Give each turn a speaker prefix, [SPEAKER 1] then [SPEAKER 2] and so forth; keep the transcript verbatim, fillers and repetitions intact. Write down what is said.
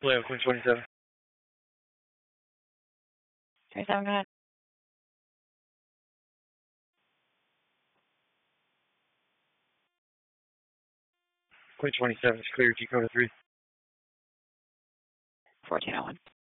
[SPEAKER 1] Leo, Queen twenty-seven.
[SPEAKER 2] twenty-seven, go ahead.
[SPEAKER 1] Queen twenty-seven is clear, G code three.
[SPEAKER 2] fourteen oh one.